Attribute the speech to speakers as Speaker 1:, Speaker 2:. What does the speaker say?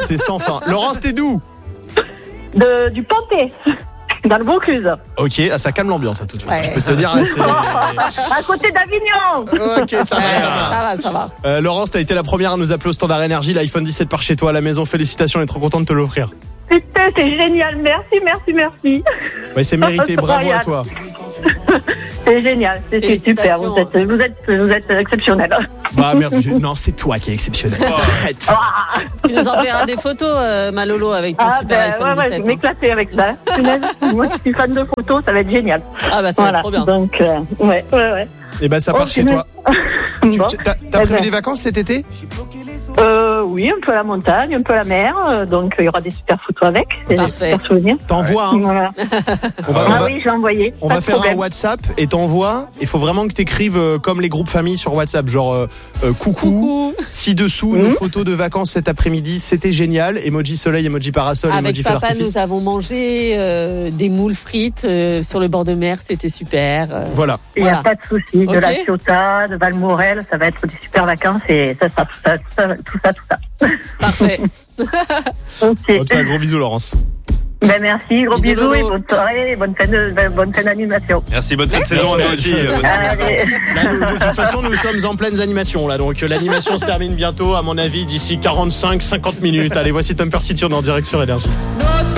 Speaker 1: c'est sans fin. Laurence, t'es d'où?
Speaker 2: Du Panthé, dans le Vaucluse.
Speaker 1: Ok, ça calme l'ambiance, tout de suite.
Speaker 3: Ouais.
Speaker 1: Je peux te dire, là, c'est...
Speaker 2: À côté d'Avignon.
Speaker 1: Ok, ça va. Laurence, t'as été la première à nous appeler au Standard Énergie. L'iPhone 17 par chez toi à la maison. Félicitations, on est trop content de te l'offrir.
Speaker 2: Putain, c'est génial. Merci.
Speaker 1: Ouais, c'est mérité. Bravo à toi.
Speaker 2: C'est génial. C'est super. Vous êtes exceptionnel.
Speaker 1: Bah merde, non, c'est toi qui es exceptionnel. Arrête.
Speaker 3: Tu nous enverras des photos, Malolo, avec ton super iPhone 17.
Speaker 2: Je vais m'éclater avec ça. Moi, je suis fan de photos, ça va être génial.
Speaker 3: Ah bah ça va être trop bien.
Speaker 2: Donc, ouais.
Speaker 1: Et bah ça part chez toi.
Speaker 2: Bon.
Speaker 1: T'as prévu des vacances cet été?
Speaker 2: Oui, un peu à la montagne, un peu à la mer. Donc, il y aura des super photos avec. Des super souvenirs.
Speaker 1: T'envoies, hein.
Speaker 2: Voilà. Oui, je l'ai envoyé.
Speaker 1: On va faire un WhatsApp et t'envoies. Il faut vraiment que t'écrives comme les groupes famille sur WhatsApp. Genre, coucou. Ci-dessous, nos photos de vacances cet après-midi. C'était génial. Emoji soleil, emoji parasol,
Speaker 3: avec
Speaker 1: emoji feu
Speaker 3: papa,
Speaker 1: d'artifice.
Speaker 3: nous avons mangé des moules frites sur le bord de mer. C'était super.
Speaker 1: Voilà.
Speaker 2: Il n'y a pas de souci.
Speaker 3: Okay.
Speaker 2: De la Ciotat, de Valmorel, ça va être des super vacances et ça. Tout ça.
Speaker 3: Parfait.
Speaker 2: Ok.
Speaker 1: On te fait un gros bisou, Laurence.
Speaker 2: Ben merci, gros bisous
Speaker 3: Lolo.
Speaker 2: et bonne soirée, bonne fin d'animation.
Speaker 4: Merci, bonne fin de saison à toi aussi.
Speaker 2: Allez.
Speaker 1: Là, de toute façon, nous sommes en pleine animation là, donc l'animation se termine bientôt, à mon avis, d'ici 45-50 minutes. Allez, voici Tom Percy, on est en direct sur Énergie.